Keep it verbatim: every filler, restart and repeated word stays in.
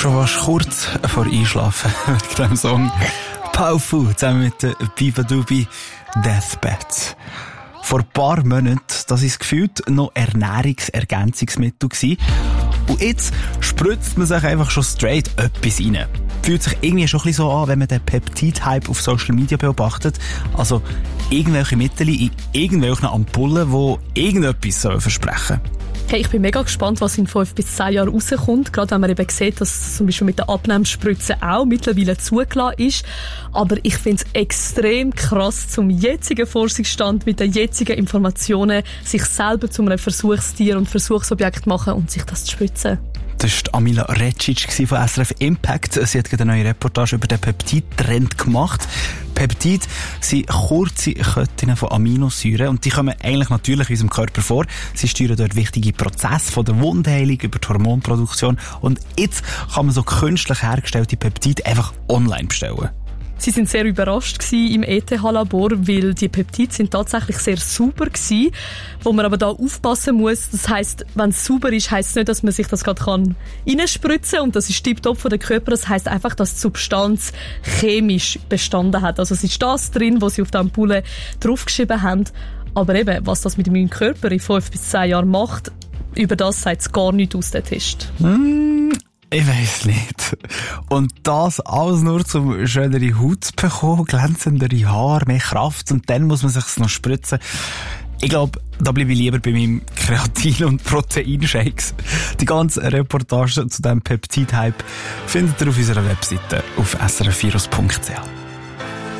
Schon fast kurz vor Einschlafen mit dem Song Powerful zusammen mit der Biba Dubi Deathbed. Vor ein paar Monaten, das ist gefühlt noch Ernährungsergänzungsmittel gewesen. Und jetzt spritzt man sich einfach schon straight etwas rein. Fühlt sich irgendwie schon ein bisschen so an, wenn man den Peptid-Hype auf Social Media beobachtet. Also irgendwelche Mittel in irgendwelchen Ampullen, die irgendetwas versprechen sollen. Hey, ich bin mega gespannt, was in fünf bis zehn Jahren rauskommt. Gerade wenn man eben sieht, dass zum Beispiel mit der Abnehmspritze auch mittlerweile zugelassen ist. Aber ich finde es extrem krass, zum jetzigen Forschungsstand mit den jetzigen Informationen sich selber zu einem Versuchstier und Versuchsobjekt machen und sich das zu spritzen. Das war Amila Recic von S R F Impact. Sie hat eine neue Reportage über den Peptid-Trend gemacht. Peptide sind kurze Ketten von Aminosäuren und die kommen eigentlich natürlich in unserem Körper vor. Sie steuern dort wichtige Prozesse von der Wundheilung über die Hormonproduktion und jetzt kann man so künstlich hergestellte Peptide einfach online bestellen. Sie sind sehr überrascht gewesen im E T H-Labor, weil die Peptide sind tatsächlich sehr sauber gewesen, wo man aber da aufpassen muss. Das heisst, wenn es sauber ist, heisst es nicht, dass man sich das gerade kann reinspritzen kann und das ist tipptopp von der Körper. Das heisst einfach, dass die Substanz chemisch bestanden hat. Also es ist das drin, was sie auf der Ampulle draufgeschrieben haben. Aber eben, was das mit meinem Körper in fünf bis zehn Jahren macht, über das sagt es gar nichts aus, der Test. Mm. Ich weiss nicht. Und das alles nur, um schönere Haut zu bekommen, glänzendere Haare, mehr Kraft und dann muss man sich's noch spritzen. Ich glaube, da bleibe ich lieber bei meinem Kreatin- und Proteinshakes. Die ganze Reportage zu diesem Peptid-Hype findet ihr auf unserer Webseite auf s r f virus punkt c h.